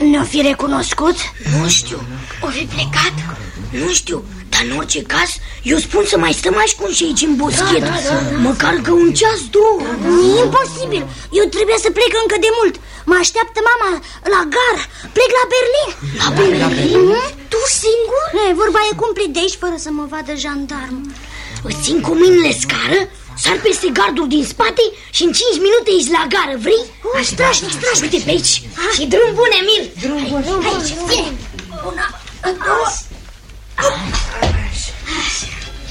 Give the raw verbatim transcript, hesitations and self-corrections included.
Ne-o fi recunoscut? Nu știu, o fi plecat? Nu știu, dar în orice caz eu spun să mai stăm ascunși aici în boschet. da, da, da. Măcar că un ceas, două. E imposibil, eu trebuie să plec încă de mult. Mă așteaptă mama la gară. Plec la Berlin. La Berlin? Mm? Tu singur? E, vorba e cumplit de aici fără să mă vadă jandarm. Îți țin cu mâinile scară, sar peste gardul din spate și în cinci minute ești la gară, vrei? Oh, strașnic, strașnic. Uite pe aici. Ah. Și drum bun, Emil. Drum bun. Aici, vine. Una, două.